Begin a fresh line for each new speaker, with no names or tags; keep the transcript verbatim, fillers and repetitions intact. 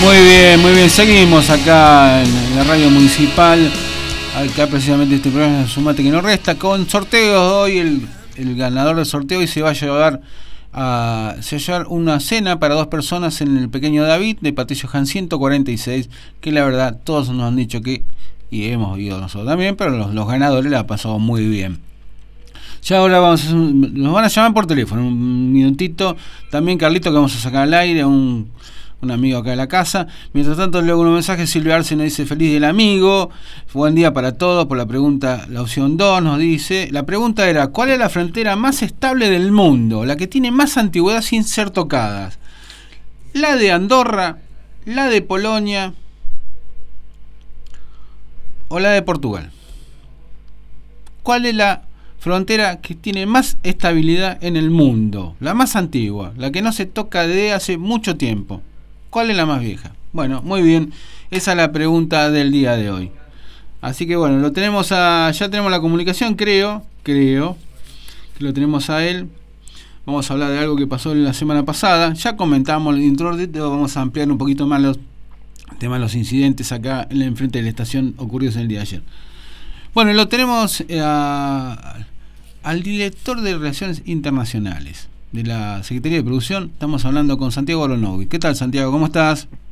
Muy bien, muy bien. Seguimos acá en la radio municipal. Acá precisamente este programa es Sumate que no resta. Con sorteos hoy, el, el ganador del sorteo hoy se va a llevar a, se va a llevar una cena para dos personas en el Pequeño David de Patricio Han ciento cuarenta y seis. Que la verdad, todos nos han dicho que, y hemos oído nosotros también, pero los, los ganadores la han pasado muy bien. Ya ahora vamos a, nos van a llamar por teléfono, un minutito. También Carlito, que vamos a sacar al aire, un, un amigo acá de la casa. Mientras tanto, leo un mensaje. Silvia Arce nos dice: feliz del amigo, buen día para todos. Por la pregunta, la opción dos nos dice: la pregunta era, ¿cuál es la frontera más estable del mundo? La que tiene más antigüedad sin ser tocadas. La de Andorra, la de Polonia o la de Portugal. ¿Cuál es la frontera que tiene más estabilidad en el mundo? La más antigua, la que no se toca desde hace mucho tiempo. ¿Cuál es la más vieja? Bueno, muy bien, esa es la pregunta del día de hoy. Así que bueno, lo tenemos a, ya tenemos la comunicación, creo, creo que lo tenemos a él. Vamos a hablar de algo que pasó la semana pasada. Ya comentamos el intro, vamos a ampliar un poquito más los temas, los incidentes acá en la enfrente de la estación ocurridos en el día de ayer. Bueno, lo tenemos eh, a, al director de Relaciones Internacionales de la Secretaría de Producción. Estamos hablando con Santiago Aronovi. ¿Qué tal, Santiago? ¿Cómo estás?